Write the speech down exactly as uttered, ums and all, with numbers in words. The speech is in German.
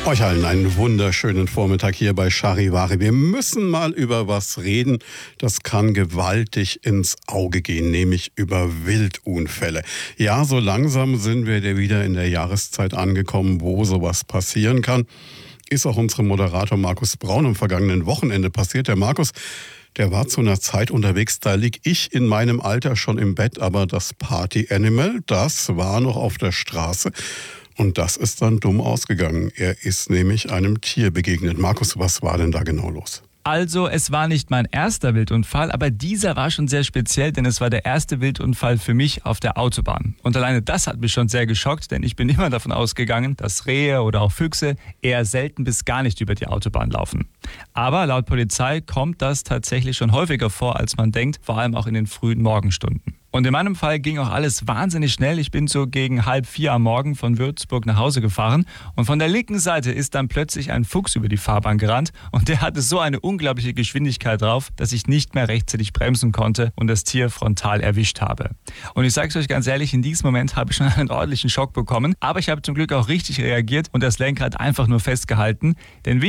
Euch allen einen wunderschönen Vormittag hier bei Charivari. Wir müssen mal über was reden, das kann gewaltig ins Auge gehen, nämlich über Wildunfälle. Ja, so langsam sind wir wieder in der Jahreszeit angekommen, wo sowas passieren kann. Ist auch unserem Moderator Markus Braun am vergangenen Wochenende passiert. Der Markus, der war zu einer Zeit unterwegs, da lieg ich in meinem Alter schon im Bett, aber das Party-Animal, das war noch auf der Straße. Und das ist dann dumm ausgegangen. Er ist nämlich einem Tier begegnet. Markus, was war denn da genau los? Also, es war nicht mein erster Wildunfall, aber dieser war schon sehr speziell, denn es war der erste Wildunfall für mich auf der Autobahn. Und alleine das hat mich schon sehr geschockt, denn ich bin immer davon ausgegangen, dass Rehe oder auch Füchse eher selten bis gar nicht über die Autobahn laufen. Aber laut Polizei kommt das tatsächlich schon häufiger vor, als man denkt, vor allem auch in den frühen Morgenstunden. Und in meinem Fall ging auch alles wahnsinnig schnell. Ich bin so gegen halb vier am Morgen von Würzburg nach Hause gefahren und von der linken Seite ist dann plötzlich ein Fuchs über die Fahrbahn gerannt und der hatte so eine unglaubliche Geschwindigkeit drauf, dass ich nicht mehr rechtzeitig bremsen konnte und das Tier frontal erwischt habe. Und ich sage es euch ganz ehrlich, in diesem Moment habe ich schon einen ordentlichen Schock bekommen, aber ich habe zum Glück auch richtig reagiert und das Lenkrad einfach nur festgehalten, denn